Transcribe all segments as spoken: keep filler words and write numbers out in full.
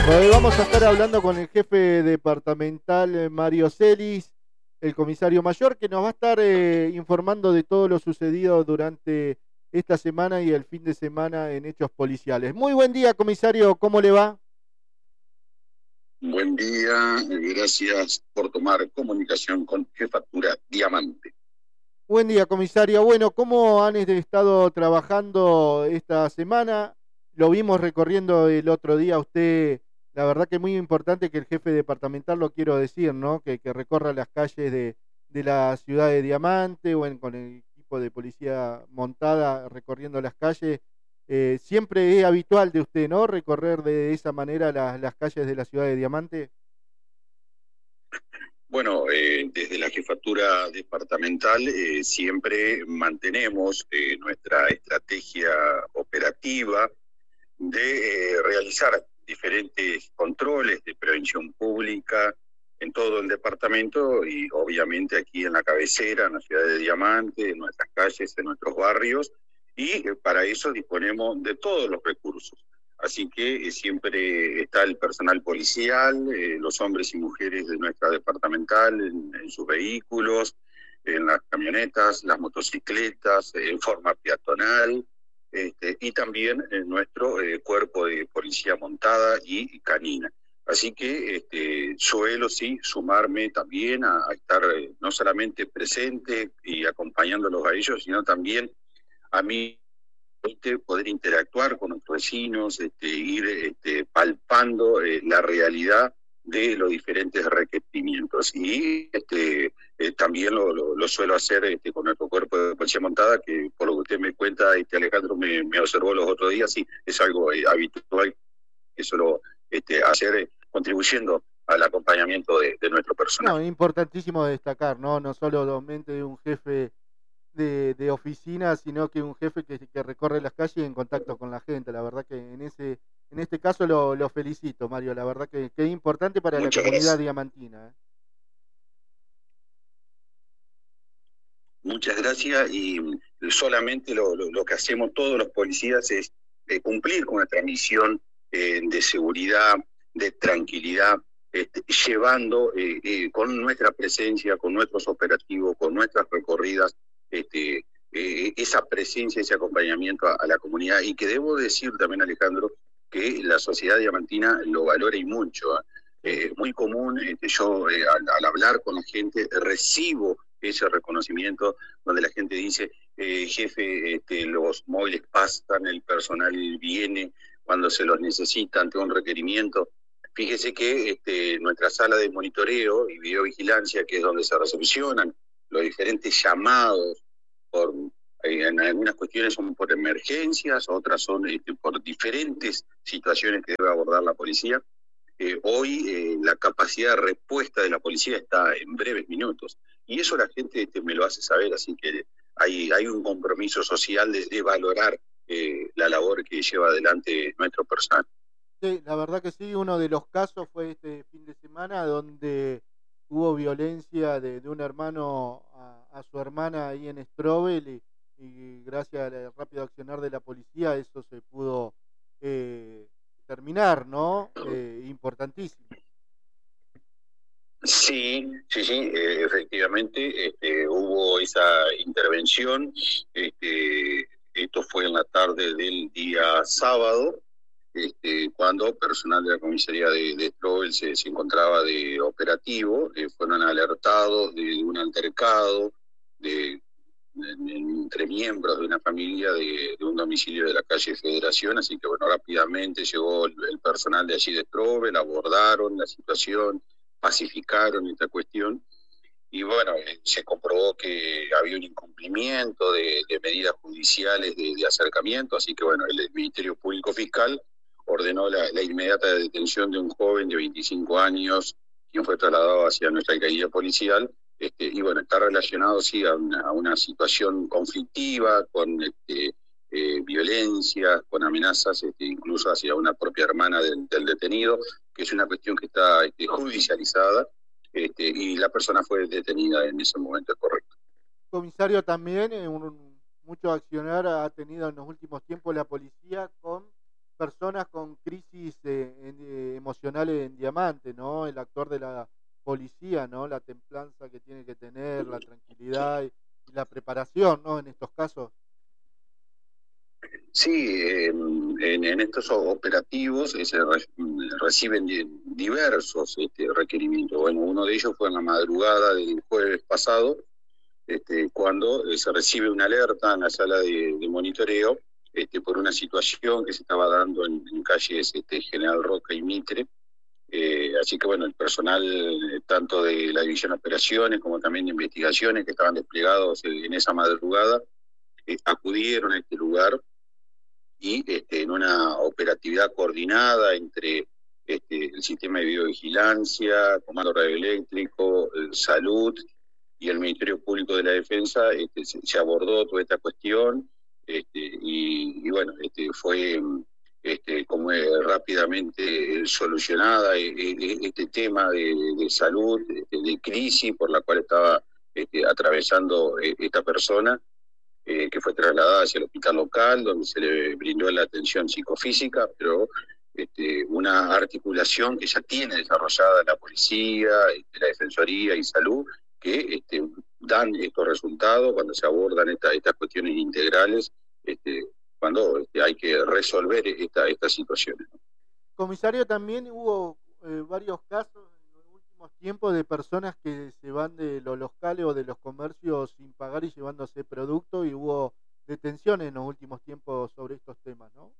Hoy vamos a estar hablando con el jefe departamental eh, Mario Celis, el comisario mayor, que nos va a estar eh, informando de todo lo sucedido durante esta semana y el fin de semana en hechos policiales. Muy buen día, comisario, ¿cómo le va? Buen día, gracias por tomar comunicación con Jefatura Diamante. Buen día, comisario. Bueno, ¿cómo han este, estado trabajando esta semana? Lo vimos recorriendo el otro día usted. La verdad que es muy importante que el jefe departamental, lo quiero decir, ¿no? Que, que recorra las calles de, de la ciudad de Diamante, o en- con el equipo de policía montada recorriendo las calles. Eh, siempre es habitual de usted, ¿no? Recorrer de esa manera las, las calles de la ciudad de Diamante. Bueno, eh, desde la Jefatura Departamental eh, siempre mantenemos eh, nuestra estrategia operativa de eh, realizar diferentes controles de prevención pública en todo el departamento y obviamente aquí en la cabecera, en la ciudad de Diamante, en nuestras calles, en nuestros barrios, y eh, para eso disponemos de todos los recursos. Así que eh, siempre está el personal policial, eh, los hombres y mujeres de nuestra departamental en, en sus vehículos, en las camionetas, las motocicletas, eh, en forma peatonal, este, y también en nuestro eh, cuerpo de policía montada y canina. Así que este, suelo sí sumarme también a, a estar eh, no solamente presente y acompañándolos a ellos, sino también a mí este, poder interactuar con nuestros vecinos, este, ir este, palpando eh, la realidad de los diferentes requerimientos. Y este, eh, también lo, lo, lo suelo hacer este, con nuestro cuerpo de policía montada, que por lo que usted me cuenta, este, Alejandro me, me observó los otros días, sí, es algo eh, habitual que suelo este, hacer eh, contribuyendo al acompañamiento de, de nuestro personal. No, es importantísimo destacar, ¿no? No solamente de un jefe de, de oficina, sino que un jefe que, que recorre las calles en contacto con la gente. La verdad que en ese, en este caso lo, lo felicito, Mario. La verdad que, que es importante para la Muchas comunidad gracias. diamantina, ¿eh? Muchas gracias y solamente lo, lo, lo que hacemos todos los policías es eh, cumplir con nuestra misión eh, de seguridad, de tranquilidad, este, llevando eh, eh, con nuestra presencia, con nuestros operativos, con nuestras recorridas, este, eh, esa presencia, ese acompañamiento a, a la comunidad. Y que debo decir también, Alejandro, que la sociedad diamantina lo valora y mucho. ¿eh? Sí. Eh, es muy común, este, yo eh, al, al hablar con la gente recibo ese reconocimiento donde la gente dice, eh, jefe, este, los móviles pasan, el personal viene cuando se los necesita ante un requerimiento. Fíjese que este, nuestra sala de monitoreo y videovigilancia, que es donde se recepcionan los diferentes llamados, por, eh, en algunas cuestiones son por emergencias, otras son este, por diferentes situaciones que debe abordar la policía. Eh, hoy eh, la capacidad de respuesta de la policía está en breves minutos y eso la gente este, me lo hace saber, así que hay, hay un compromiso social de, de valorar eh, la labor que lleva adelante nuestro personal. Sí, la verdad que sí. Uno de los casos fue este fin de semana donde hubo violencia de, de un hermano a, a su hermana ahí en Strobel y, y gracias al rápido accionar de la policía eso se pudo eh, terminar, ¿no? Eh, importantísimo. Sí, sí, sí, eh, efectivamente este, hubo esa intervención. Este, esto fue en la tarde del día sábado, este, cuando personal de la comisaría de, de Strobel se, se encontraba de operativo, eh, fueron alertados de un altercado de, de, de, entre miembros de una familia de, de un domicilio de la calle Federación, así que bueno, rápidamente llegó el, el personal de allí de Strobel, abordaron la situación, pacificaron esta cuestión y bueno, eh, se comprobó que había un incumplimiento de, de medidas judiciales de, de acercamiento, así que bueno, el, el Ministerio Público Fiscal ordenó la, la inmediata detención de un joven de veinticinco años, quien fue trasladado hacia nuestra alcaldía policial, este, y bueno, está relacionado sí a una, a una situación conflictiva, con este, eh, violencia, con amenazas, este, incluso hacia una propia hermana del, del detenido, que es una cuestión que está este, judicializada, este, y la persona fue detenida en ese momento, es correcto. Comisario, también eh, un, mucho accionar ha tenido en los últimos tiempos la policía con personas con crisis eh, en, eh, emocional en diamante, ¿no? El actor de la policía, ¿no? La templanza que tiene que tener, la tranquilidad y, y la preparación, ¿no? En estos casos. Sí, eh, en, en estos operativos eh, se re, reciben diversos este, requerimientos. Bueno, uno de ellos fue en la madrugada del jueves pasado, este, cuando eh, se recibe una alerta en la sala de, de monitoreo este, por una situación que se estaba dando en, en calles este, General Roca y Mitre. Eh, así que bueno, el personal eh, tanto de la División de Operaciones como también de Investigaciones que estaban desplegados eh, en esa madrugada eh, acudieron a este lugar y este, en una operatividad coordinada entre este, el sistema de videovigilancia, Comando Radioeléctrico, eh, Salud y el Ministerio Público de la Defensa, este, se, se abordó toda esta cuestión este, y, y bueno, este, fue este, como eh, rápidamente solucionada eh, eh, este tema de, de salud, de, de crisis por la cual estaba este, atravesando eh, esta persona. Eh, que fue trasladada hacia el hospital local, donde se le brindó la atención psicofísica, pero este, una articulación que ya tiene desarrollada la policía, este, la Defensoría y Salud, que este, dan estos resultados cuando se abordan esta, estas cuestiones integrales, este, cuando este, hay que resolver esta, estas situaciones. Comisario, también hubo eh, varios casos tiempos de personas que se van de los locales o de los comercios sin pagar y llevándose producto, y hubo detenciones en los últimos tiempos sobre estos temas, ¿no?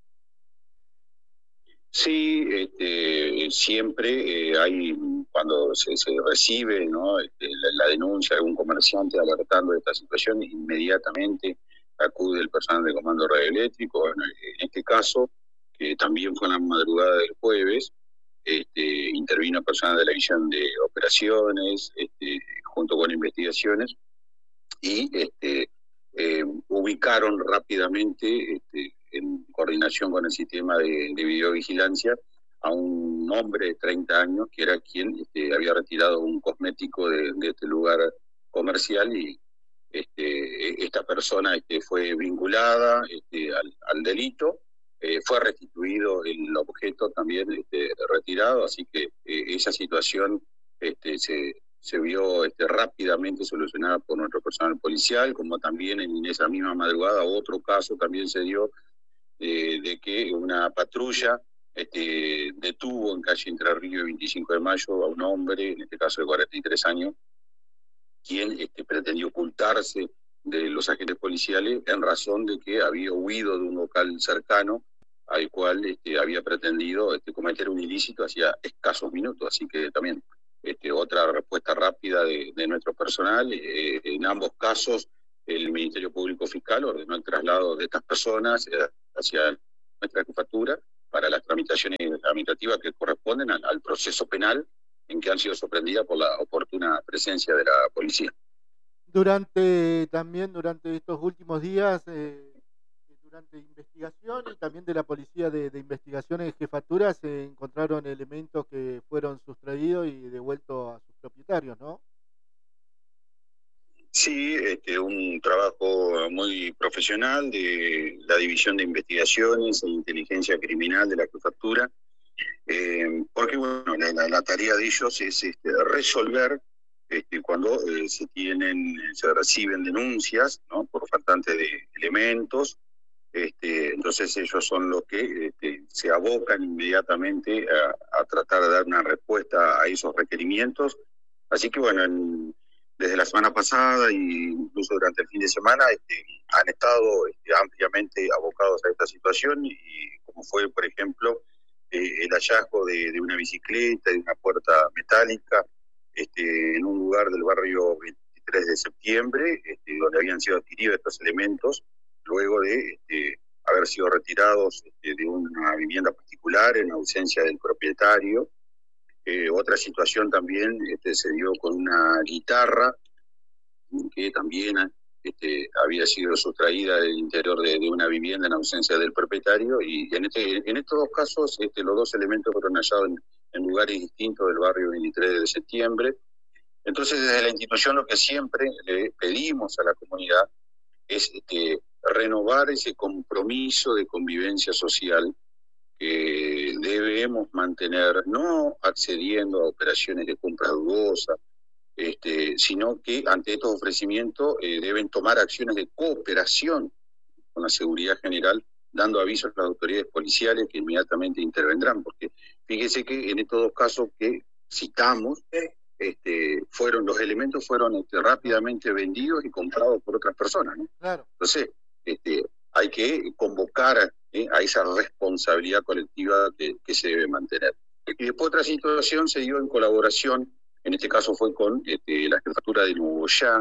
Sí, este, siempre eh, hay, cuando se, se recibe ¿no? este, la, la denuncia de algún comerciante alertando de esta situación, inmediatamente acude el personal de Comando Radioeléctrico. Bueno, en este caso, que también fue en la madrugada del jueves, Este, intervino personal de la División de Operaciones, este, junto con investigaciones, y este, eh, ubicaron rápidamente, este, en coordinación con el sistema de, de videovigilancia, a un hombre de treinta años, que era quien este, había retirado un cosmético de, de este lugar comercial, y este, esta persona este, fue vinculada este, al, al delito. Eh, fue restituido el objeto también este, retirado, así que eh, esa situación este, se, se vio este, rápidamente solucionada por nuestro personal policial, como también en esa misma madrugada otro caso también se dio eh, de que una patrulla este, detuvo en calle Entre Ríos y veinticinco de mayo a un hombre, en este caso de cuarenta y tres años, quien este, pretendió ocultarse de los agentes policiales en razón de que había huido de un local cercano al cual este, había pretendido este, cometer un ilícito hacía escasos minutos. Así que también este, otra respuesta rápida de, de nuestro personal. Eh, en ambos casos el Ministerio Público Fiscal ordenó el traslado de estas personas eh, hacia nuestra jefatura para las tramitaciones administrativas que corresponden al, al proceso penal, en que han sido sorprendidas por la oportuna presencia de la policía. Durante también durante estos últimos días, eh, durante investigación y también de la policía de, de investigaciones de jefatura, se encontraron elementos que fueron sustraídos y devueltos a sus propietarios, ¿no? Sí, este, un trabajo muy profesional de la División de Investigaciones e Inteligencia Criminal de la jefatura. Eh, porque bueno, la, la tarea de ellos es este, resolver este, cuando eh, se tienen, se reciben denuncias, ¿no? Por faltante de elementos. Este, entonces ellos son los que este, se abocan inmediatamente a, a tratar de dar una respuesta a esos requerimientos. Así que bueno, en, desde la semana pasada e incluso durante el fin de semana este, han estado este, ampliamente abocados a esta situación, y como fue, por ejemplo, Eh, el hallazgo de, de una bicicleta, de una puerta metálica, este, en un lugar del barrio veintitrés de septiembre, este, donde habían sido adquiridos estos elementos, luego de este, haber sido retirados este, de una vivienda particular en ausencia del propietario. Eh, otra situación también este, se dio con una guitarra que también Este, había sido sustraída del interior de, de una vivienda en ausencia del propietario, y en, este, en estos dos casos este, los dos elementos fueron hallados en, en lugares distintos del barrio veintitrés de septiembre. Entonces, desde la institución lo que siempre le pedimos a la comunidad es este, renovar ese compromiso de convivencia social que debemos mantener, no accediendo a operaciones de compra dudosa, este, sino que ante estos ofrecimientos eh, deben tomar acciones de cooperación con la seguridad general, dando avisos a las autoridades policiales que inmediatamente intervendrán, porque fíjese que en estos dos casos que citamos, este, fueron los elementos fueron este, rápidamente vendidos y comprados por otras personas, ¿no? Claro. Entonces, este, hay que convocar eh, a esa responsabilidad colectiva que, que se debe mantener. Y después otra situación se dio en colaboración, en este caso fue con este, la jefatura de Nogoyá,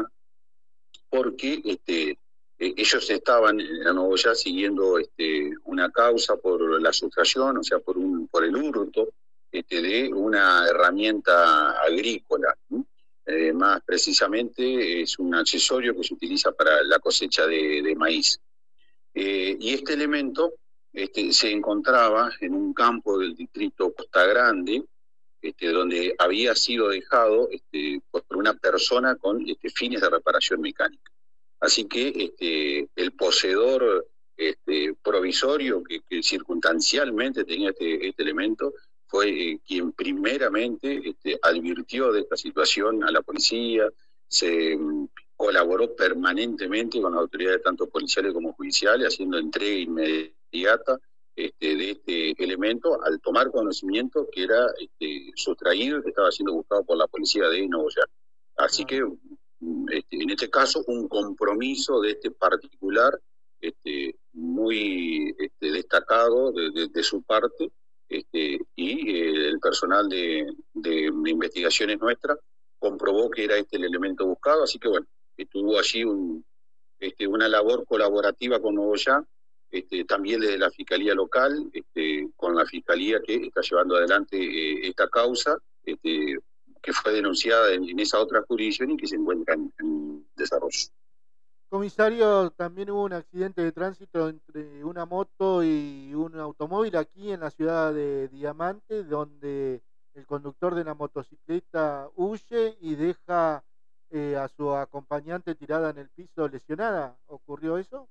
porque este, eh, ellos estaban en Nogoyá siguiendo este, una causa por la sustracción, o sea, por, un, por el hurto este, de una herramienta agrícola, ¿no? Eh, más precisamente es un accesorio que se utiliza para la cosecha de, de maíz. Eh, y este elemento este, se encontraba en un campo del distrito Costa Grande, este, donde había sido dejado este, por una persona con este, fines de reparación mecánica. Así que este, el poseedor este, provisorio que, que circunstancialmente tenía este, este elemento fue eh, quien primeramente este, advirtió de esta situación a la policía, se um, colaboró permanentemente con las autoridades tanto policiales como judiciales, haciendo entrega inmediata este, de este elemento al tomar conocimiento que era este, sustraído y que estaba siendo buscado por la policía de Nogoyá. Así que este, en este caso un compromiso de este particular este, muy este, destacado de, de, de su parte, este, y eh, el personal de, de, de investigaciones nuestras comprobó que era este el elemento buscado, así que bueno, estuvo allí un, este, una labor colaborativa con Nogoyá, este, también desde la Fiscalía Local, este, con la Fiscalía que está llevando adelante eh, esta causa, este, que fue denunciada en, en esa otra jurisdicción y que se encuentra en, en desarrollo. Comisario, también hubo un accidente de tránsito entre una moto y un automóvil aquí en la ciudad de Diamante, donde el conductor de la motocicleta huye y deja eh, a su acompañante tirada en el piso lesionada. ¿Ocurrió eso?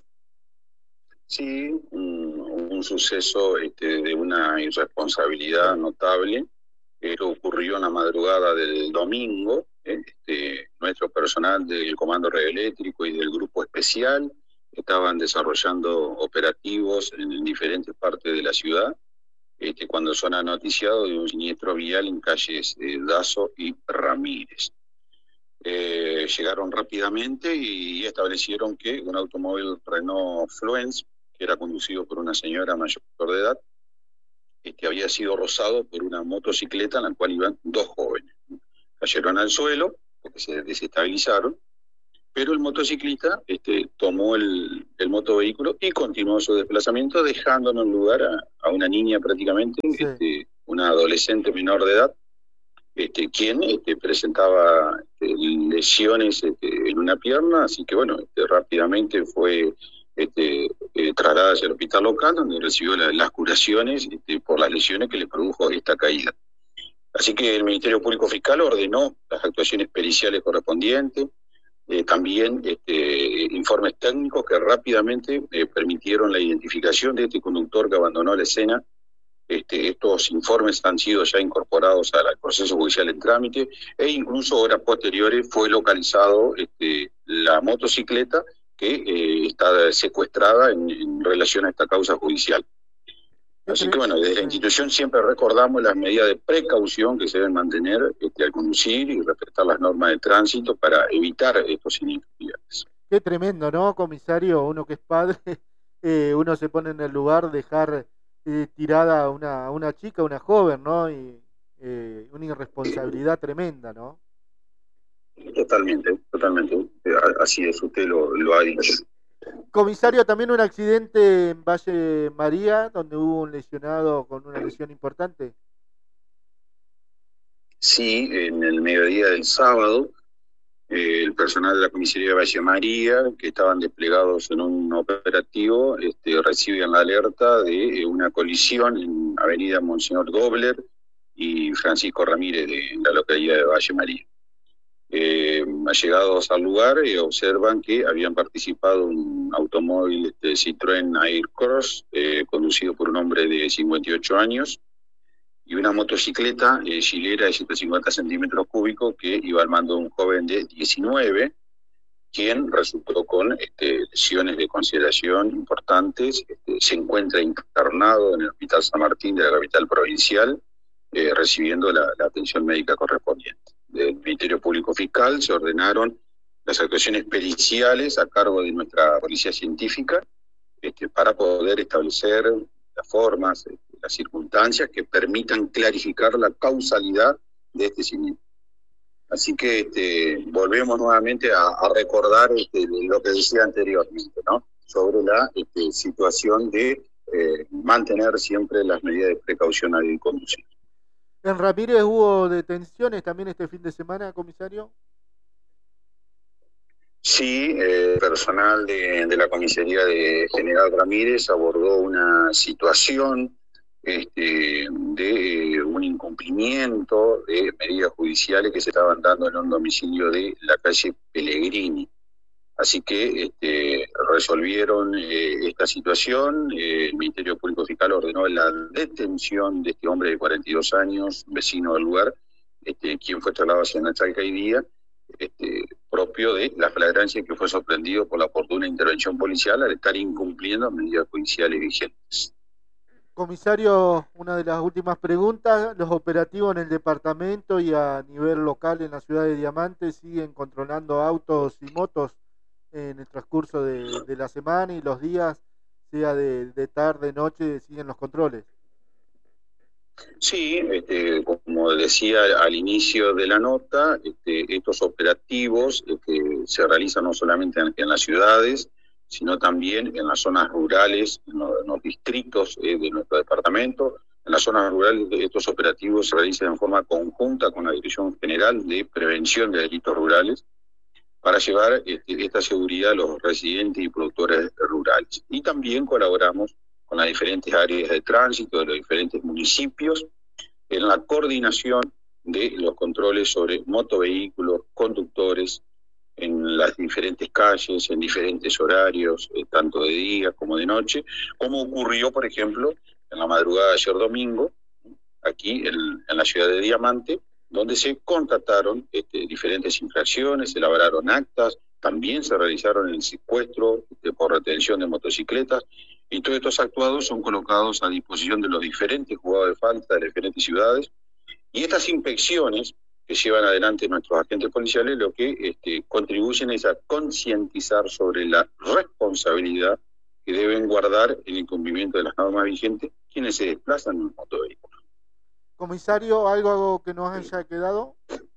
Sí, un, un suceso este, de una irresponsabilidad notable. Esto ocurrió en la madrugada del domingo. Este, nuestro personal del Comando Radioeléctrico y del Grupo Especial estaban desarrollando operativos en diferentes partes de la ciudad, este, cuando son anoticiados de un siniestro vial en calles eh, Dazo y Ramírez. Eh, llegaron rápidamente y establecieron que un automóvil Renault Fluence, que era conducido por una señora mayor de edad, este, había sido rozado por una motocicleta en la cual iban dos jóvenes. Cayeron al suelo porque se desestabilizaron, pero el motociclista este, tomó el, el motovehículo y continuó su desplazamiento, dejando en un lugar a, a una niña prácticamente, sí. este, una adolescente menor de edad, este, quien este, presentaba este, lesiones este, en una pierna, así que bueno, este, rápidamente fue este, eh, trasladada hacia el hospital local, donde recibió la, las curaciones este, por las lesiones que le produjo esta caída. Así que el Ministerio Público Fiscal ordenó las actuaciones periciales correspondientes, eh, también este, informes técnicos que rápidamente eh, permitieron la identificación de este conductor que abandonó la escena. Este, estos informes han sido ya incorporados al proceso judicial en trámite e incluso horas posteriores fue localizado este, la motocicleta que eh, está secuestrada en, en relación a esta causa judicial. Así que bueno, desde la institución siempre recordamos las medidas de precaución que se deben mantener este, al conducir y respetar las normas de tránsito para evitar estos siniestros. Qué tremendo, ¿no, comisario? Uno que es padre, eh, uno se pone en el lugar de dejar eh, tirada a una, una chica, una joven, ¿no? Y eh, una irresponsabilidad tremenda, ¿no? Totalmente, totalmente. Así es, usted lo, lo ha dicho. Comisario, también un accidente en Valle María, donde hubo un lesionado con una lesión importante. Sí, en el mediodía del sábado, eh, el personal de la comisaría de Valle María, que estaban desplegados en un operativo, este, reciben la alerta de una colisión en Avenida Monseñor Dobler y Francisco Ramírez de la localidad de Valle María. Eh, allegados al lugar eh, observan que habían participado un automóvil este, Citroën Aircross eh, conducido por un hombre de cincuenta y ocho años y una motocicleta eh, Gilera de ciento cincuenta centímetros cúbicos que iba al mando de un joven de diecinueve, quien resultó con este, lesiones de consideración importantes. Este, se encuentra internado en el Hospital San Martín de la capital provincial, eh, recibiendo la, la atención médica correspondiente. Del Ministerio Público Fiscal se ordenaron las actuaciones periciales a cargo de nuestra policía científica este, para poder establecer las formas, este, las circunstancias que permitan clarificar la causalidad de este siniestro. Así que este, volvemos nuevamente a, a recordar este, lo que decía anteriormente, ¿no? Sobre la este, situación de eh, mantener siempre las medidas de precaución al conducir. ¿En Ramírez hubo detenciones también este fin de semana, comisario? Sí, eh, personal de, de la comisaría de General Ramírez abordó una situación este, de eh, un incumplimiento de medidas judiciales que se estaban dando en un domicilio de la calle Pellegrini. Así que este, resolvieron eh, esta situación. Eh, el Ministerio Público Fiscal ordenó la detención de este hombre de cuarenta y dos años, vecino del lugar, este, quien fue trasladado hacia Nacha Alcaidía, este, propio de la flagrancia que fue sorprendido por la oportuna intervención policial al estar incumpliendo medidas judiciales vigentes. Comisario, una de las últimas preguntas. Los operativos en el departamento y a nivel local en la ciudad de Diamante siguen controlando autos y motos en el transcurso de, de la semana y los días, sea de, de tarde, noche, siguen los controles. Sí, este, como decía al inicio de la nota, este, estos operativos este, se realizan no solamente en, en las ciudades, sino también en las zonas rurales, en los, en los distritos eh, de nuestro departamento. En las zonas rurales estos operativos se realizan en forma conjunta con la Dirección General de Prevención de Delitos Rurales, para llevar este, esta seguridad a los residentes y productores rurales. Y también colaboramos con las diferentes áreas de tránsito de los diferentes municipios en la coordinación de los controles sobre motovehículos, conductores, en las diferentes calles, en diferentes horarios, eh, tanto de día como de noche, como ocurrió, por ejemplo, en la madrugada de ayer domingo, aquí en, en la ciudad de Diamante, donde se contrataron este, diferentes infracciones, se elaboraron actas, también se realizaron el secuestro este, por retención de motocicletas, y todos estos actuados son colocados a disposición de los diferentes juzgados de falta de las diferentes ciudades, y estas inspecciones que llevan adelante nuestros agentes policiales lo que este, contribuyen es a concientizar sobre la responsabilidad que deben guardar el incumplimiento de las normas vigentes quienes se desplazan en un motovehículo. Comisario, ¿algo que nos haya quedado?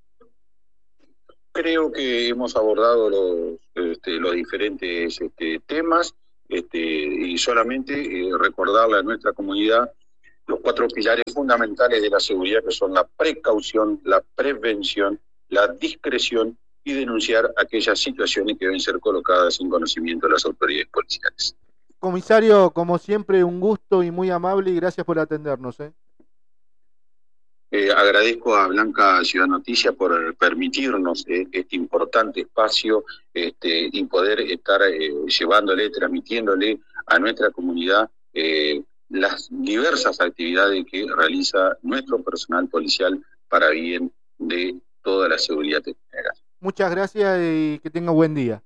Creo que hemos abordado los, este, los diferentes este, temas este, y solamente eh, recordarle a nuestra comunidad los cuatro pilares fundamentales de la seguridad, que son la precaución, la prevención, la discreción y denunciar aquellas situaciones que deben ser colocadas en conocimiento de las autoridades policiales. Comisario, como siempre, un gusto y muy amable y gracias por atendernos. ¿eh? Eh, agradezco a Blanca Ciudad Noticia por permitirnos eh, este importante espacio este, y poder estar eh, llevándole, transmitiéndole a nuestra comunidad eh, las diversas actividades que realiza nuestro personal policial para bien de toda la seguridad en general. Muchas gracias y que tenga buen día.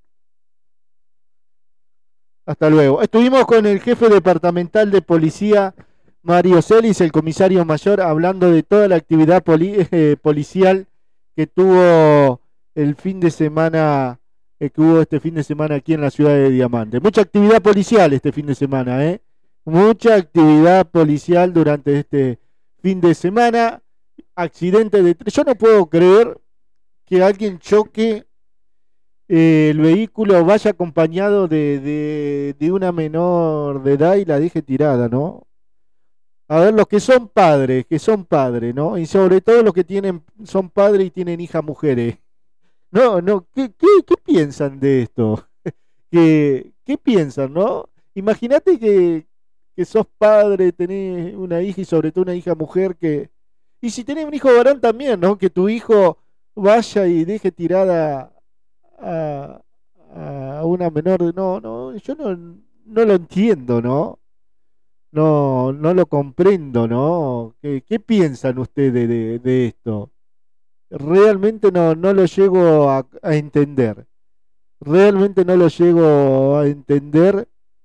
Hasta luego. Estuvimos con el jefe departamental de policía, Mario Celis, el comisario mayor, hablando de toda la actividad poli eh, policial que tuvo el fin de semana, eh, que hubo este fin de semana aquí en la ciudad de Diamante. Mucha actividad policial este fin de semana, ¿eh? Mucha actividad policial durante este fin de semana. Accidente de tren. Yo no puedo creer que alguien choque eh, el vehículo, vaya acompañado de, de, de una menor de edad y la deje tirada, ¿no? A ver, los que son padres, que son padres, ¿no? Y sobre todo los que tienen, son padres y tienen hijas mujeres. No, no, ¿qué, qué, qué piensan de esto? ¿Qué, qué piensan, no? Imagínate que, que sos padre, tenés una hija y sobre todo una hija mujer que... Y si tenés un hijo varón también, ¿no? Que tu hijo vaya y deje tirada a, a una menor de... No, no, yo no, no lo entiendo, ¿no? No, no lo comprendo, ¿no? ¿Qué, qué piensan ustedes de, de esto? Realmente no, no lo llego a, a entender. Realmente no lo llego a entender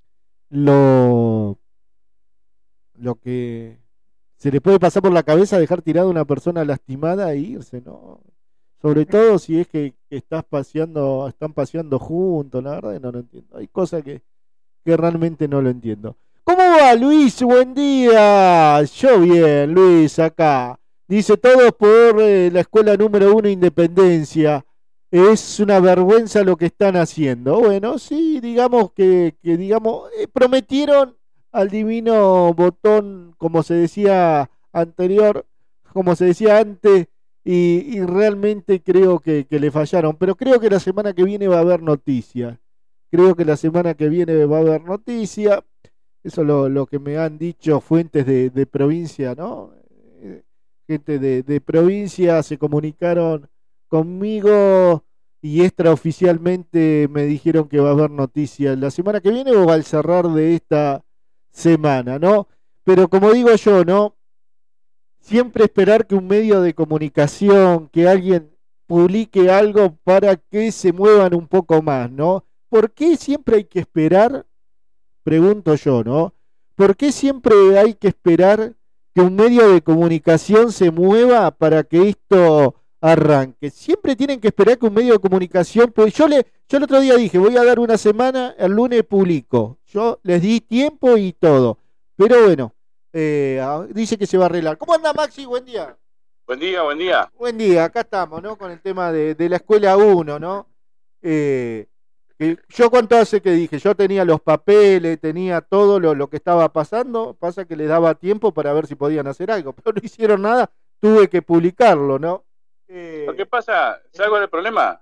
lo, lo que se le puede pasar por la cabeza dejar tirada a una persona lastimada e irse, ¿no? Sobre todo si es que, que estás paseando, están paseando juntos, la verdad que no lo entiendo. Hay cosas que, que realmente no lo entiendo. ¿Cómo va, Luis? Buen día. Yo bien, Luis, acá. Dice todos por eh, la escuela número uno Independencia. Es una vergüenza lo que están haciendo. Bueno, sí, digamos que, que digamos, eh, prometieron al divino botón, como se decía anterior, como se decía antes, y, y realmente creo que, que le fallaron. Pero creo que la semana que viene va a haber noticias. Creo que la semana que viene va a haber noticias. Eso es lo, lo que me han dicho fuentes de, de provincia, ¿no? Eh, Gente de, de provincia se comunicaron conmigo y extraoficialmente me dijeron que va a haber noticias la semana que viene o al cerrar de esta semana, ¿no? Pero como digo yo, ¿no? Siempre esperar que un medio de comunicación, que alguien publique algo para que se muevan un poco más, ¿no? ¿Por qué siempre hay que esperar? Pregunto yo, ¿no? ¿Por qué siempre hay que esperar que un medio de comunicación se mueva para que esto arranque? Siempre tienen que esperar que un medio de comunicación, pues yo le, yo el otro día dije, voy a dar una semana, el lunes publico. Yo les di tiempo y todo. Pero bueno, eh, dice que se va a arreglar. ¿Cómo anda, Maxi? Buen día. Buen día, buen día. Buen día, acá estamos, ¿no? Con el tema de, de la escuela uno, ¿no? Eh, que yo cuánto hace que dije, yo tenía los papeles, tenía todo lo, lo que estaba pasando, pasa que les daba tiempo para ver si podían hacer algo, pero no hicieron nada, tuve que publicarlo, ¿no? Eh, Lo que pasa, ¿sabes cuál es el problema?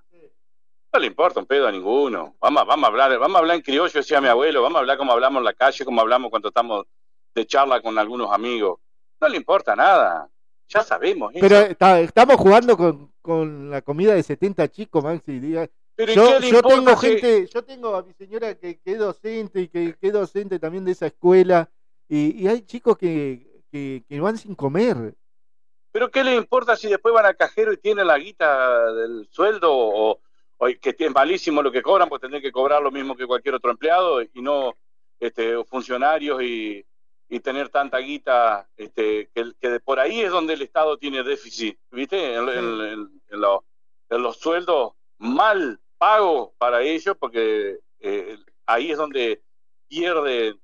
No le importa un pedo a ninguno. Vamos, vamos a hablar, vamos a hablar en criollo, decía mi abuelo, vamos a hablar como hablamos en la calle, como hablamos cuando estamos de charla con algunos amigos. No le importa nada. Ya sabemos eso. Pero está, estamos jugando con, con la comida de setenta chicos, Maxi. Diga. Pero yo yo tengo que... gente, yo tengo a mi señora que, que es docente y que, que es docente también de esa escuela, y, y hay chicos que, que, que van sin comer. Pero ¿qué le importa si después van al cajero y tienen la guita del sueldo o, o que es malísimo lo que cobran, pues tendrán que cobrar lo mismo que cualquier otro empleado y no este, funcionarios y, y tener tanta guita, este, que, que por ahí es donde el Estado tiene déficit, ¿viste? En, sí. en, en, en, lo, en los sueldos mal pagos para ellos, porque eh, ahí es donde pierde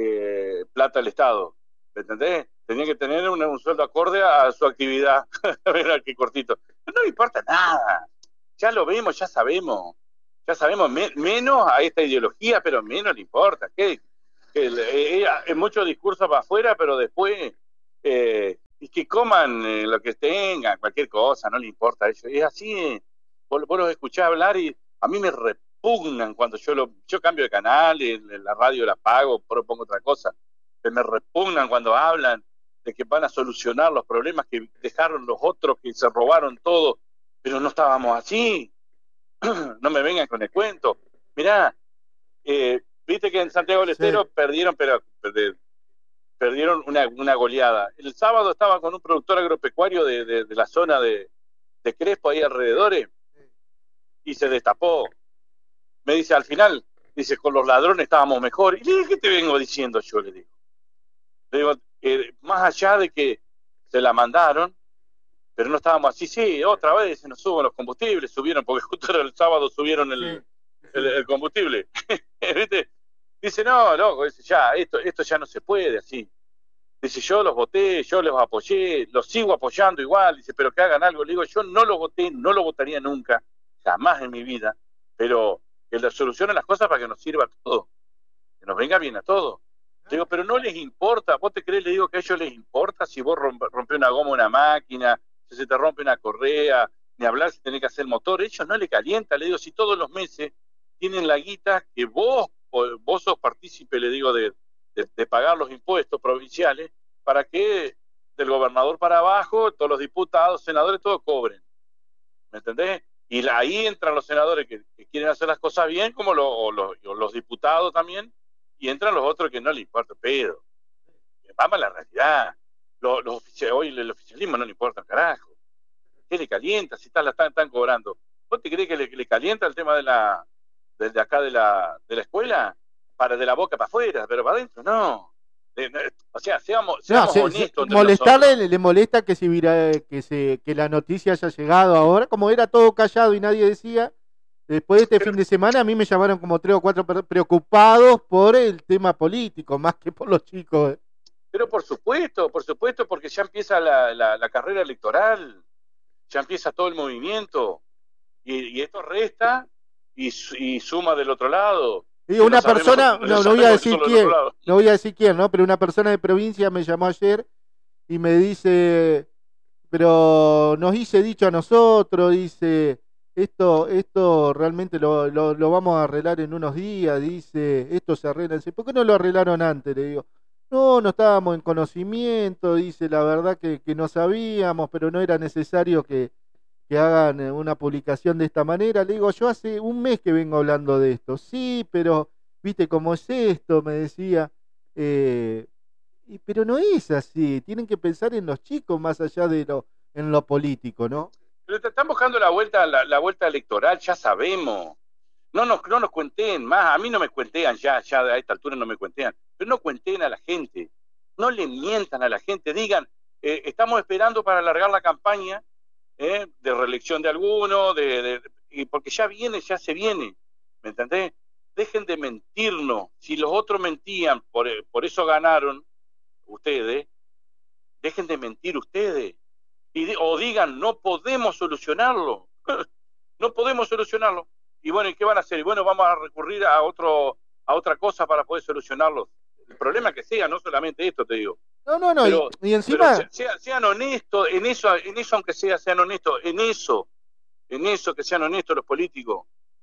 eh, plata el Estado, ¿me entendés? Tenía que tener un, un sueldo acorde a su actividad. Mira qué cortito. No le importa nada. Ya lo vemos, ya sabemos. Ya sabemos, me, menos a esta ideología, pero menos le importa. Que, que eh, eh, mucho discurso para afuera, pero después eh, y que coman eh, lo que tengan, cualquier cosa, no le importa eso. Es así, vos, vos los escuchás hablar y a mí me repugnan cuando yo lo yo cambio de canal, en la radio la apago, propongo otra cosa. Me repugnan cuando hablan de que van a solucionar los problemas que dejaron los otros que se robaron todo, pero no estábamos así. No me vengan con el cuento. Mirá, eh, viste que en Santiago del Estero sí. perdieron, pero per, perdieron una, una goleada. El sábado estaba con un productor agropecuario de, de, de la zona de, de Crespo, ahí alrededores, y se destapó. Me dice al final, dice, con los ladrones estábamos mejor. Y le dije, ¿qué te vengo diciendo yo? Le digo. Le digo, eh, más allá de que se la mandaron, pero no estábamos así, sí, otra vez se nos suben los combustibles, subieron, porque justo el sábado subieron el, sí. el, el combustible. ¿Viste? Dice, no, loco, dice, ya, esto, esto ya no se puede así. Dice, yo los voté, yo los apoyé, los sigo apoyando igual, dice, pero que hagan algo. Le digo, yo no los voté, no lo votaría nunca, jamás en mi vida, pero que les solucionen las cosas para que nos sirva a todo, que nos venga bien a todos. Digo, pero no les importa, ¿vos te crees? Le digo que a ellos les importa si vos rompés una goma una máquina, si se te rompe una correa, ni hablar si tenés que hacer motor. A ellos no les calienta, le digo, si todos los meses tienen la guita que vos, vos sos partícipe, le digo, de, de, de pagar los impuestos provinciales, para que del gobernador para abajo, todos los diputados, senadores, todos cobren. ¿Me entendés? Y la, ahí entran los senadores que, que quieren hacer las cosas bien, como lo, o los, o los diputados también, y entran los otros que no les importa pedo. Vamos a la realidad. Los, los oficiales, hoy el oficialismo no le importa un carajo. ¿Qué le calienta? Si están, la están, están cobrando. ¿Vos te crees que le, le calienta el tema de la de, de acá de la, de la escuela? Para de la boca para afuera, pero para adentro no. De, de, o sea, seamos, seamos no, honestos. Se, molestarle, le, le molesta que, si vira, que, se, que la noticia haya llegado ahora, como era todo callado y nadie decía. Después de este pero, fin de semana a mí me llamaron como tres o cuatro preocupados por el tema político, más que por los chicos. ¿eh? Pero por supuesto, por supuesto, porque ya empieza la, la, la carrera electoral, ya empieza todo el movimiento, y, y esto resta y, y suma del otro lado. Y una no persona, sabemos, no, no voy a decir quién, no voy a decir quién, ¿no? Pero una persona de provincia me llamó ayer y me dice, pero nos hice dicho a nosotros, dice, esto, esto realmente lo, lo, lo vamos a arreglar en unos días, dice, esto se arregla, dice, ¿por qué no lo arreglaron antes? Le digo, no, no estábamos en conocimiento, dice, la verdad que, que no sabíamos, pero no era necesario que, que hagan una publicación de esta manera. Le digo, yo hace un mes que vengo hablando de esto, sí, pero viste cómo es esto, me decía, eh, y, pero no es así, tienen que pensar en los chicos más allá de lo, en lo político, ¿no? Pero te están buscando la vuelta, la, la vuelta electoral, ya sabemos. No nos, no nos cuenten más, a mí no me cuentean ya, ya a esta altura no me cuentean, pero no cuenten a la gente, no le mientan a la gente, digan, eh, estamos esperando para alargar la campaña eh, de reelección de alguno, de, de, y porque ya viene, ya se viene, ¿me entendés? Dejen de mentirnos, si los otros mentían, por, por eso ganaron ustedes, dejen de mentir ustedes, y, o digan, no podemos solucionarlo, no podemos solucionarlo. Y bueno, ¿y qué van a hacer? Y bueno, vamos a recurrir a otro a otra cosa para poder solucionarlo. El problema que sea, no solamente esto, te digo. No, no, no, pero, y, y encima... Pero sean, sean honestos, en eso, en eso aunque sea, sean honestos, en eso, en eso que sean honestos los políticos.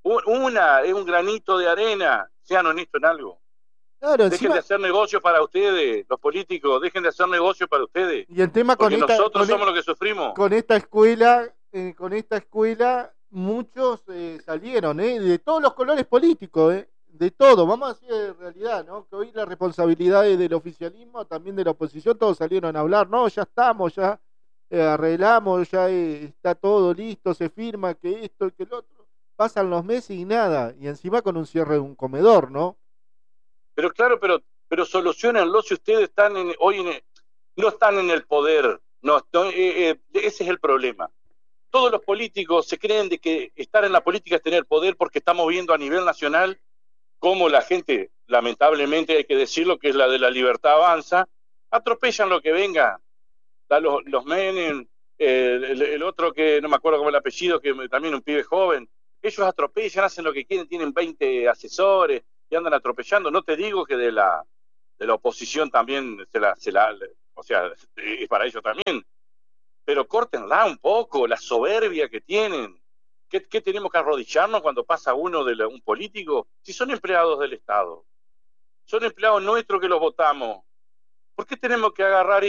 Una, es un granito de arena, sean honestos en algo. Claro, dejen encima... de hacer negocios para ustedes, los políticos, dejen de hacer negocios para ustedes. Y el tema con porque esta, nosotros con somos e... los que sufrimos. Con esta escuela, eh, con esta escuela... muchos eh, salieron, ¿eh? De todos los colores políticos, ¿eh? De todo, vamos a decir de realidad, ¿no? Que hoy la responsabilidad es del oficialismo, también de la oposición, todos salieron a hablar, no, ya estamos, ya eh, arreglamos, ya eh, está todo listo, se firma que esto, que el otro, pasan los meses y nada, y encima con un cierre de un comedor, ¿no? Pero claro, pero, pero solucionenlo si ustedes están en, hoy en, no están en el poder, no, no eh, eh, ese es el problema. Todos los políticos se creen de que estar en la política es tener poder, porque estamos viendo a nivel nacional cómo la gente, lamentablemente hay que decirlo, que es la de la libertad avanza, atropellan lo que venga. Los, los Menem, eh, el, el otro que no me acuerdo cómo es el apellido, que también un pibe joven, ellos atropellan, hacen lo que quieren, tienen veinte asesores y andan atropellando. No te digo que de la, de la oposición también se la, se la, o sea, es para ellos también. Pero córtenla un poco, la soberbia que tienen. ¿Qué, qué tenemos que arrodillarnos cuando pasa uno de la, un político? Si son empleados del Estado, son empleados nuestros que los votamos. ¿Por qué tenemos que agarrar y,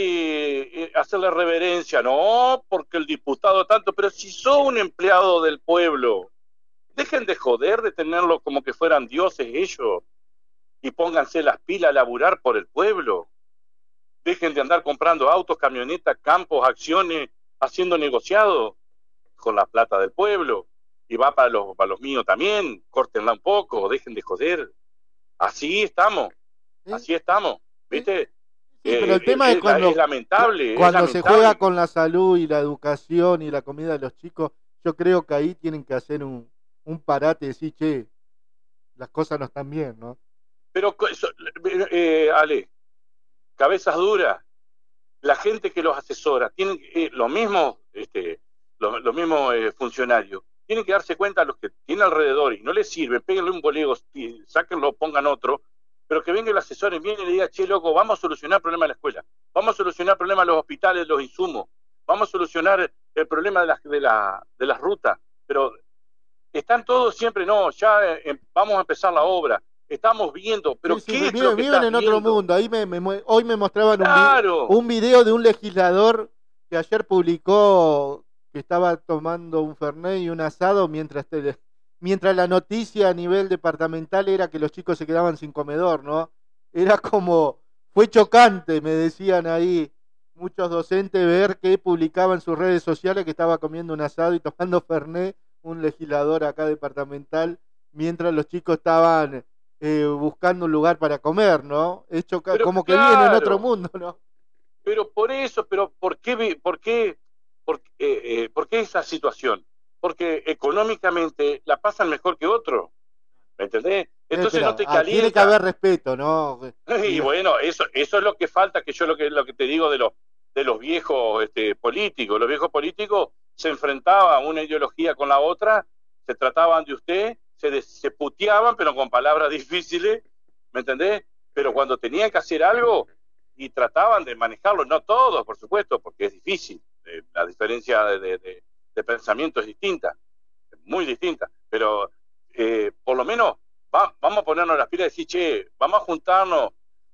y hacerle reverencia? No, porque el diputado tanto, pero si son un empleado del pueblo, dejen de joder, de tenerlos como que fueran dioses ellos, y pónganse las pilas a laburar por el pueblo. Dejen de andar comprando autos, camionetas, campos, acciones, haciendo negociados con la plata del pueblo. Y va para los, para los míos también. Córtenla un poco, dejen de joder. Así estamos, ¿sí? Así estamos, ¿viste? Sí, pero el eh, tema es, es cuando, es lamentable. Cuando es se lamentable. juega con la salud y la educación y la comida de los chicos, yo creo que ahí tienen que hacer un, un parate y decir, che, las cosas no están bien, ¿no? Pero, eh, Ale, cabezas duras, la gente que los asesora, tienen eh, los mismos, este, los, los mismos eh, funcionarios, tienen que darse cuenta a los que tienen alrededor y no les sirve, péguenle un bolego, sáquenlo, pongan otro, pero que venga el asesor y viene y le diga, che, loco, vamos a solucionar el problema de la escuela, vamos a solucionar el problema de los hospitales, de los insumos, vamos a solucionar el problema de, la, de, la, de las rutas, pero están todos siempre, no, ya eh, vamos a empezar la obra. Estamos viendo, pero sí, ¿qué sí, es viven, lo que viven en viendo? otro mundo. Ahí me, me, hoy me mostraban claro. un, un video de un legislador que ayer publicó que estaba tomando un fernet y un asado mientras te, mientras la noticia a nivel departamental era que los chicos se quedaban sin comedor, ¿no? Era como, fue chocante, me decían ahí muchos docentes, ver que publicaba en sus redes sociales que estaba comiendo un asado y tomando fernet un legislador acá departamental, mientras los chicos estaban eh, buscando un lugar para comer, ¿no? Es choca- Pero como que claro, viven en otro mundo, ¿no? Pero por eso, pero ¿por qué, vi- por qué, por, eh, eh, por qué esa situación? Porque económicamente la pasan mejor que otros, ¿me entendés? Eh, Entonces pero no te ah, tiene que calienta. haber respeto, ¿no? Y Y- bueno, eso, eso es lo que falta, que yo lo que, lo que te digo de los, de los viejos este, políticos. Los viejos políticos se enfrentaban una ideología con la otra, se trataban de usted, se, des- se puteaban, pero con palabras difíciles, ¿me entendés? Pero cuando tenían que hacer algo y trataban de manejarlo, no todos, por supuesto, porque es difícil, eh, la diferencia de, de, de, de pensamiento es distinta, es muy distinta, pero eh, por lo menos va, vamos a ponernos las pilas y decir, che, vamos a juntarnos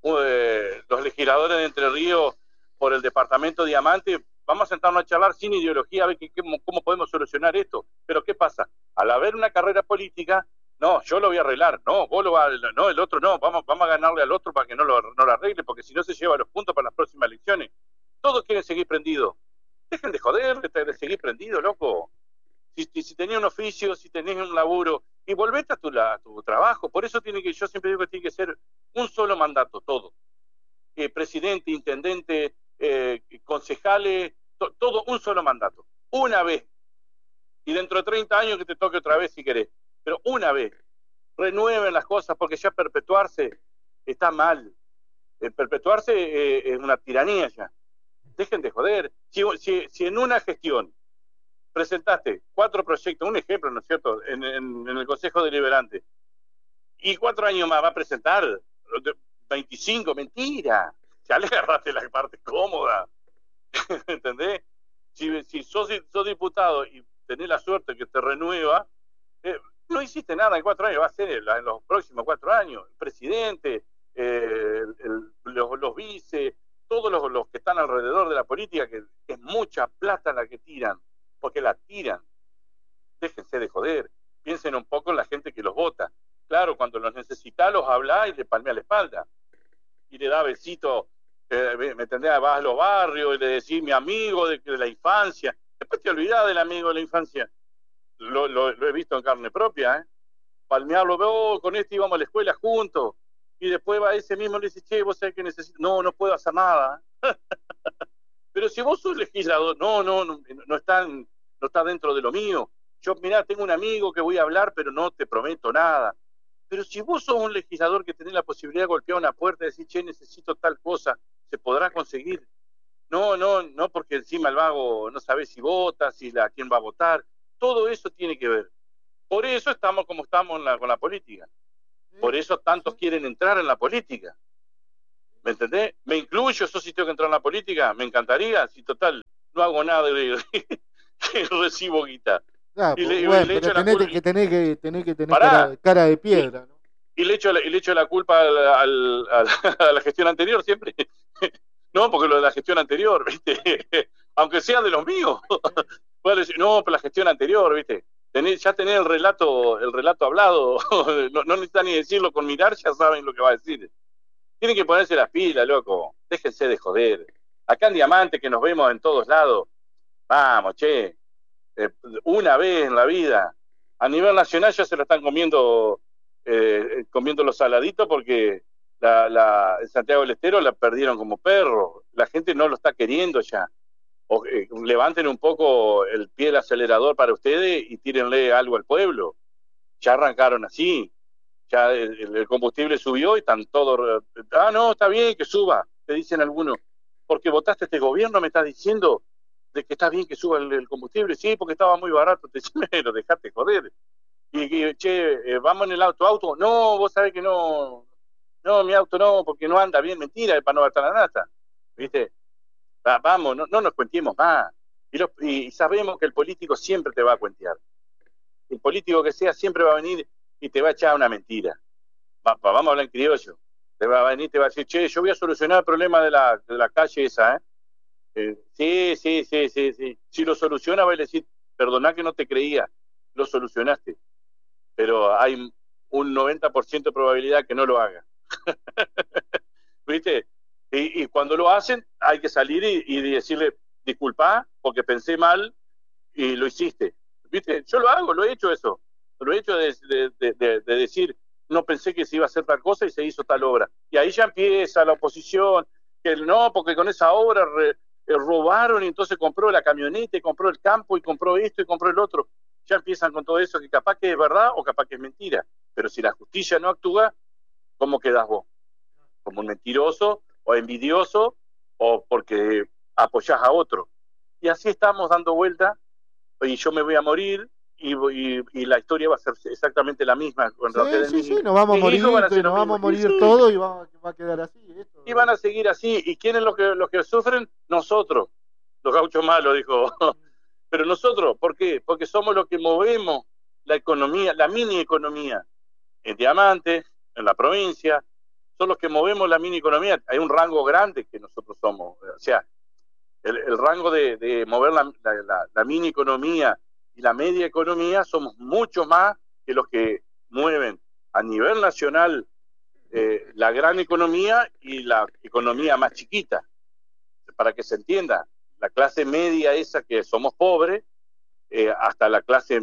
eh, los legisladores de Entre Ríos por el departamento Diamante, vamos a sentarnos a charlar sin ideología, a ver que, que, cómo podemos solucionar esto. Pero ¿qué pasa? Al haber una carrera política, no, yo lo voy a arreglar, no, vos lo vas a, no, el otro no, vamos, vamos a ganarle al otro para que no lo, no lo arregle, porque si no se lleva los puntos para las próximas elecciones. Todos quieren seguir prendidos. Dejen de joder, de, de seguir prendidos, loco. Si, si, si tenés un oficio, si tenés un laburo, y volvete a tu, a tu trabajo. Por eso tiene que, yo siempre digo que tiene que ser un solo mandato, todo. Eh, presidente, intendente, eh, concejales, to, todo un solo mandato. Una vez. Y dentro de treinta años que te toque otra vez si querés. Pero una vez. Renueven las cosas, porque ya perpetuarse está mal. Eh, perpetuarse eh, es una tiranía ya. Dejen de joder. Si, si, si en una gestión presentaste cuatro proyectos, un ejemplo, ¿no es cierto?, en, en, en el Consejo Deliberante, y cuatro años más va a presentar veinticinco, mentira, ya le agarraste la parte cómoda, ¿entendés? Si, si sos, sos diputado y tenés la suerte que te renueva, eh, no hiciste nada en cuatro años, va a ser en, la, en los próximos cuatro años, el presidente, eh, el, el, los, los vice, todos los, los que están alrededor de la política, que, que es mucha plata la que tiran, porque la tiran. Déjense de joder, piensen un poco en la gente que los vota. Claro, cuando los necesita los habla y le palmea la espalda y le da besito, eh, me entendés, vas a los barrios y le decís mi amigo de, de la infancia, después te olvidás del amigo de la infancia. Lo, lo, lo he visto en carne propia, ¿eh? Palmearlo, oh, con este íbamos a la escuela juntos, y después va ese mismo y le dice, che, vos sabés que necesito, no, no puedo hacer nada. Pero si vos sos legislador, no, no, no, no está, no está dentro de lo mío. Yo, mirá, tengo un amigo que voy a hablar, pero no te prometo nada. Pero si vos sos un legislador que tenés la posibilidad de golpear una puerta y decir, che, necesito tal cosa, ¿se podrá conseguir? No, no, no, porque encima el vago no sabe si vota, si la, quién va a votar. Todo eso tiene que ver. Por eso estamos como estamos en la, con la política. Por eso tantos quieren entrar en la política. ¿Me entendés? Me incluyo, yo si tengo que entrar en la política, me encantaría, si total, no hago nada y recibo guita. Ah, y pues, le, bueno, y le pero echo la tenés culpa. que, tenés que, tenés que tener Pará. cara, cara de piedra, ¿no? Y le echo, y le echo la culpa al, al, al, a la gestión anterior siempre. No, porque lo de la gestión anterior, ¿viste? Aunque sea de los míos. No, pero la gestión anterior, ¿viste? Tenés, ya tenés el relato, el relato hablado. No, no necesitan ni decirlo con mirar, ya saben lo que va a decir. Tienen que ponerse las pilas, loco. Déjense de joder. Acá en Diamante, que nos vemos en todos lados. Vamos, che. Eh, una vez en la vida. A nivel nacional ya se lo están comiendo, eh, comiendo los saladitos porque la, la, en Santiago del Estero la perdieron como perro. La gente no lo está queriendo ya. O, eh, levanten un poco el pie del acelerador para ustedes y tírenle algo al pueblo. Ya arrancaron así. Ya el, el combustible subió y están todos, ah, no, está bien que suba, te dicen algunos, porque votaste este gobierno, me estás diciendo de que está bien que suba el, el combustible, sí, porque estaba muy barato, te dicen, lo dejaste joder, y, y che, eh, vamos en el auto, auto, no, vos sabés que no, no, mi auto no, porque no anda bien, mentira, es para no gastar la nata, ¿viste? Va, vamos, no, no nos cuentiemos más, y, los, y sabemos que el político siempre te va a cuentear, el político que sea siempre va a venir y te va a echar una mentira. Va, va, vamos a hablar en criollo. Te va a venir y te va a decir, che, yo voy a solucionar el problema de la, de la calle esa, ¿eh? Eh, sí, sí, sí, sí, sí. Si lo soluciona, va a decir, perdoná que no te creía, lo solucionaste. Pero hay un noventa por ciento de probabilidad que no lo haga. ¿Viste? Y, y cuando lo hacen, hay que salir y, y decirle, disculpa, porque pensé mal y lo hiciste. ¿Viste? Yo lo hago, lo he hecho eso. Lo he hecho de, de, de, de decir, no pensé que se iba a hacer tal cosa y se hizo tal obra. Y ahí ya empieza la oposición, que no, porque con esa obra re, eh, robaron y entonces compró la camioneta y compró el campo y compró esto y compró el otro. Ya empiezan con todo eso que capaz que es verdad o capaz que es mentira. Pero si la justicia no actúa, ¿cómo quedás vos? Como un mentiroso o envidioso o porque apoyás a otro. Y así estamos dando vuelta y yo me voy a morir y, y, y la historia va a ser exactamente la misma. Cuando sí, sí, mis, sí, nos vamos a morir, van a nos vamos mismo. a morir sí, todo y va, va a quedar así. Esto. Y van a seguir así. ¿Y quiénes los que, los que sufren? Nosotros. Los gauchos malos, dijo. Pero nosotros, ¿por qué? Porque somos los que movemos la economía, la mini economía. En Diamante, en la provincia, son los que movemos la mini economía. Hay un rango grande que nosotros somos. O sea, el, el rango de, de mover la, la, la, la mini economía y la media economía somos mucho más que los que mueven a nivel nacional eh, la gran economía y la economía más chiquita. Para que se entienda, la clase media esa que somos pobres, eh, hasta la clase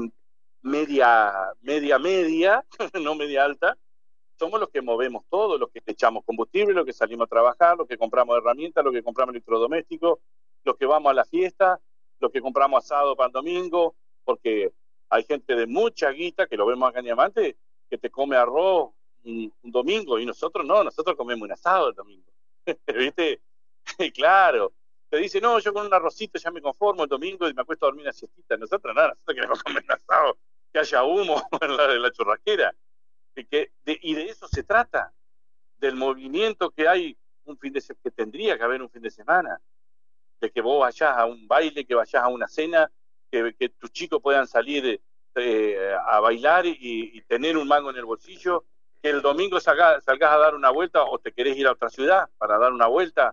media, media, media, no media alta, somos los que movemos todo, los que echamos combustible, los que salimos a trabajar, los que compramos herramientas, los que compramos electrodomésticos, los que vamos a la fiesta, los que compramos asado para el domingo, porque hay gente de mucha guita, que lo vemos acá en Diamante, que te come arroz un, un domingo, y nosotros no, nosotros comemos un asado el domingo. ¿Viste? Claro. Te dice, no, yo con un arrocito ya me conformo el domingo y me acuesto a dormir una siestita. Nosotros nada, nosotros queremos comer un asado, que haya humo en la, en la churrasquera. Y, que, de, y de eso se trata, del movimiento que hay, un fin de se, que tendría que haber un fin de semana, de que vos vayas a un baile, que vayas a una cena, que, que tus chicos puedan salir eh, a bailar y, y tener un mango en el bolsillo, que el domingo salga, salgas a dar una vuelta o te querés ir a otra ciudad para dar una vuelta